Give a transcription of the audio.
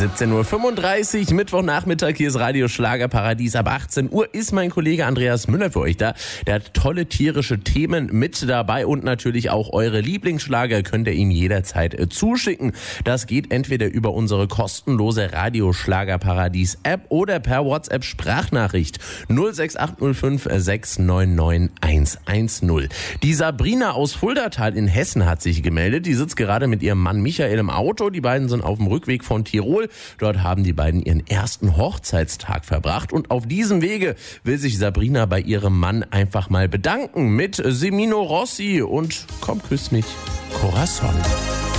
17.35 Uhr, Mittwochnachmittag, hier ist Radio Schlagerparadies. Ab 18 Uhr ist mein Kollege Andreas Müller für euch da. Der hat tolle tierische Themen mit dabei und natürlich auch eure Lieblingsschlager könnt ihr ihm jederzeit zuschicken. Das geht entweder über unsere kostenlose Radio Schlagerparadies App oder per WhatsApp Sprachnachricht 06805 699 110. Die Sabrina aus Fuldatal in Hessen hat sich gemeldet. Die sitzt gerade mit ihrem Mann Michael im Auto. Die beiden sind auf dem Rückweg von Tirol. Dort haben die beiden ihren ersten Hochzeitstag verbracht. Und auf diesem Wege will sich Sabrina bei ihrem Mann einfach mal bedanken mit Semino Rossi und Komm, küss mich, Corazon.